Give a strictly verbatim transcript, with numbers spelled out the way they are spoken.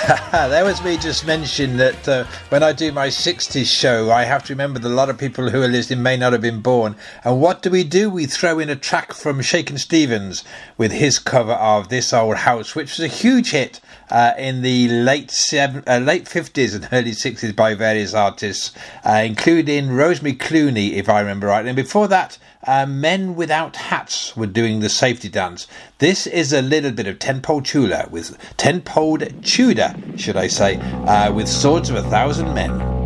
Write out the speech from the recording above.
That was me just mentioning that uh, when I do my sixties show, I have to remember that a lot of people who are listening may not have been born. And what do we do? We throw in a track from Shakin' Stevens with his cover of This Old House, which was a huge hit uh, in the late seven, uh, late fifties and early sixties by various artists, uh, including Rosemary Clooney, if I remember right. And before that, Uh, Men Without Hats were doing the safety dance. This is a little bit of Ten-Pole Tudor with Ten-Pole Tudor, should I say, uh, with Swords of a Thousand Men.